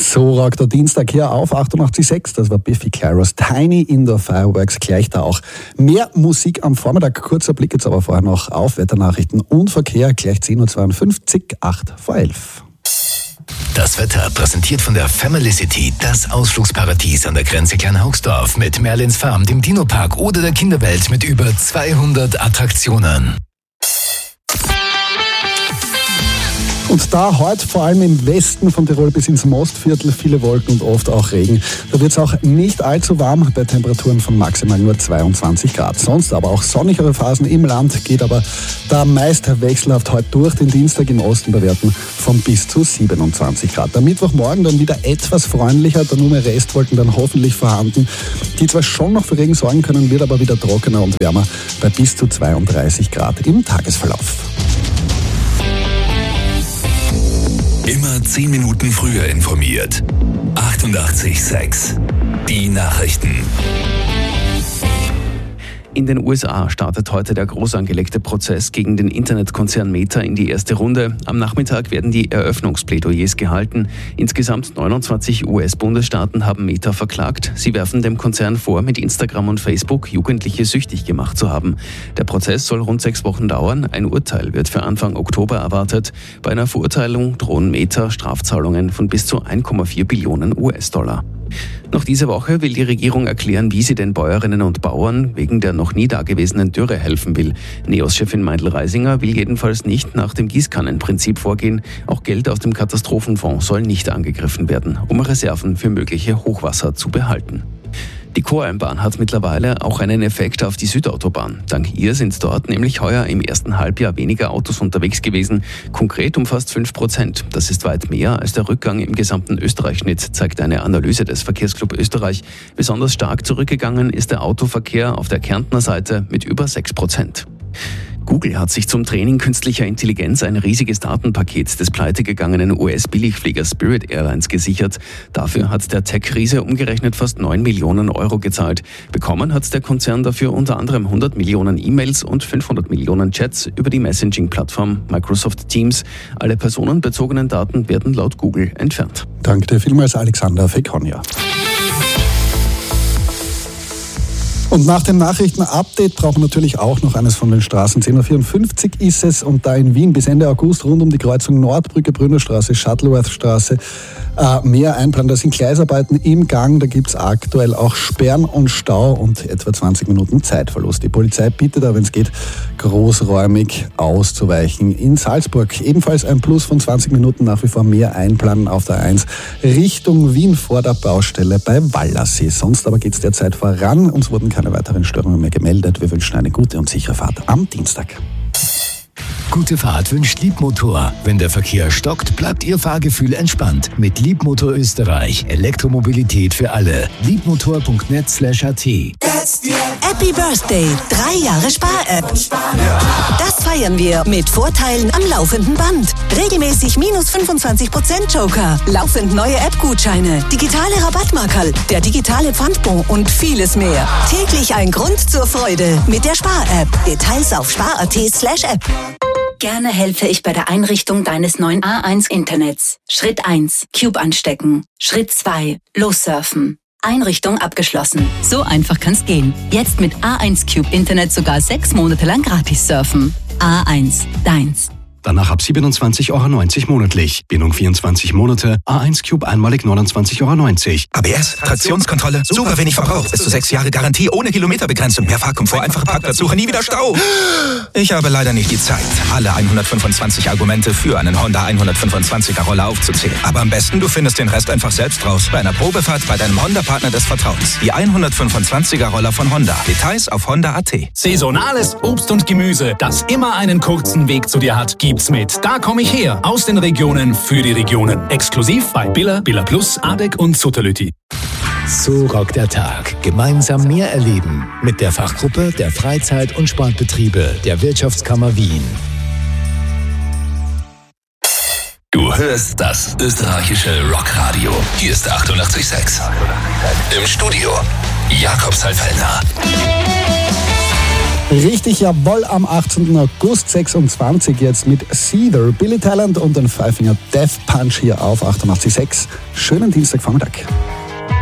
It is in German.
So ragt der Dienstag hier auf 88.6. Das war Biffy Clyro's Tiny Indoor Fireworks. Gleich da auch mehr Musik am Vormittag. Kurzer Blick jetzt aber vorher noch auf Wetternachrichten und Verkehr. Gleich 10.52 Uhr, 8 vor 11. Das Wetter präsentiert von der Family City, das Ausflugsparadies an der Grenze Kleinhaugsdorf mit Merlins Farm, dem Dino-Park oder der Kinderwelt mit über 200 Attraktionen. Und da heute vor allem im Westen von Tirol bis ins Mostviertel viele Wolken und oft auch Regen. Da wird es auch nicht allzu warm bei Temperaturen von maximal nur 22 Grad. Sonst aber auch sonnigere Phasen im Land, geht aber da meist wechselhaft heute durch den Dienstag im Osten bei Werten von bis zu 27 Grad. Am Mittwochmorgen dann wieder etwas freundlicher, da nur mehr Restwolken dann hoffentlich vorhanden, die zwar schon noch für Regen sorgen können, wird aber wieder trockener und wärmer bei bis zu 32 Grad im Tagesverlauf. Immer 10 Minuten früher informiert. 88.6. Die Nachrichten. In den USA startet heute der groß angelegte Prozess gegen den Internetkonzern Meta in die erste Runde. Am Nachmittag werden die Eröffnungsplädoyers gehalten. Insgesamt 29 US-Bundesstaaten haben Meta verklagt. Sie werfen dem Konzern vor, mit Instagram und Facebook Jugendliche süchtig gemacht zu haben. Der Prozess soll rund 6 Wochen dauern. Ein Urteil wird für Anfang Oktober erwartet. Bei einer Verurteilung drohen Meta Strafzahlungen von bis zu 1,4 Billionen US-Dollar. Noch diese Woche will die Regierung erklären, wie sie den Bäuerinnen und Bauern wegen der noch nie dagewesenen Dürre helfen will. NEOS-Chefin Meindl-Reisinger will jedenfalls nicht nach dem Gießkannenprinzip vorgehen. Auch Geld aus dem Katastrophenfonds soll nicht angegriffen werden, um Reserven für mögliche Hochwasser zu behalten. Die Choralmbahn hat mittlerweile auch einen Effekt auf die Südautobahn. Dank ihr sind dort nämlich heuer im ersten Halbjahr weniger Autos unterwegs gewesen, konkret um fast 5%. Das ist weit mehr als der Rückgang im gesamten Österreich-Schnitt, zeigt eine Analyse des Verkehrsclub Österreich. Besonders stark zurückgegangen ist der Autoverkehr auf der Kärntner Seite mit über 6%. Google hat sich zum Training künstlicher Intelligenz ein riesiges Datenpaket des pleitegegangenen US-Billigfliegers Spirit Airlines gesichert. Dafür hat der Tech-Riese umgerechnet fast 9 Millionen Euro gezahlt. Bekommen hat der Konzern dafür unter anderem 100 Millionen E-Mails und 500 Millionen Chats über die Messaging-Plattform Microsoft Teams. Alle personenbezogenen Daten werden laut Google entfernt. Danke dir vielmals, Alexander Fekonia. Und nach dem Nachrichten-Update brauchen wir natürlich auch noch eines von den Straßen. 10.54 Uhr ist es und da in Wien bis Ende August rund um die Kreuzung Nordbrücke, Brünnerstraße, Shuttleworth-Straße mehr einplanen. Da sind Gleisarbeiten im Gang, da gibt es aktuell auch Sperren und Stau und etwa 20 Minuten Zeitverlust. Die Polizei bittet da, wenn es geht, großräumig auszuweichen. In Salzburg ebenfalls ein Plus von 20 Minuten, nach wie vor mehr einplanen auf der 1 Richtung Wien vor der Baustelle bei Wallersee. Sonst aber geht es derzeit voran. Uns wurden keine weiteren Störungen mehr gemeldet. Wir wünschen eine gute und sichere Fahrt am Dienstag. Gute Fahrt wünscht Liebmotor. Wenn der Verkehr stockt, bleibt Ihr Fahrgefühl entspannt. Mit Liebmotor Österreich. Elektromobilität für alle. Liebmotor.net/at. Happy Birthday! 3 Jahre Spar-App. Das feiern wir mit Vorteilen am laufenden Band. Regelmäßig minus 25% Joker. Laufend neue App-Gutscheine. Digitale Rabattmarkerl. Der digitale Pfandbon und vieles mehr. Täglich ein Grund zur Freude mit der Spar-App. Details auf spar.at/app. Gerne helfe ich bei der Einrichtung deines neuen A1-Internets. Schritt 1. Cube anstecken. Schritt 2. Lossurfen. Einrichtung abgeschlossen. So einfach kann's gehen. Jetzt mit A1 Cube Internet sogar 6 Monate lang gratis surfen. A1. Deins. Danach ab 27,90 € monatlich. Bindung 24 Monate. A1 Cube einmalig 29,90 €. ABS, Traktionskontrolle, super wenig Verbrauch, bis zu 6 Jahre Garantie, ohne Kilometerbegrenzung, mehr Fahrkomfort, einfache Parkplatzsuche, nie wieder Stau. Ich habe leider nicht die Zeit, alle 125 Argumente für einen Honda 125er Roller aufzuzählen. Aber am besten, du findest den Rest einfach selbst raus. Bei einer Probefahrt bei deinem Honda-Partner des Vertrauens. Die 125er Roller von Honda. Details auf honda.at. Saisonales Obst und Gemüse, das immer einen kurzen Weg zu dir hat, gibt's mit Da komm ich her, aus den Regionen für die Regionen. Exklusiv bei Billa, Billa Plus, Adek und Sutterlüti. So rockt der Tag. Gemeinsam mehr erleben. Mit der Fachgruppe der Freizeit- und Sportbetriebe der Wirtschaftskammer Wien. Du hörst das österreichische Rockradio. Hier ist 88.6. Im Studio Jakob Salfellner. Richtig, jawohl, am 18. August 26 jetzt mit Seether, Billy Talent und den Five Finger Death Punch hier auf 88.6. Schönen Dienstagvormittag.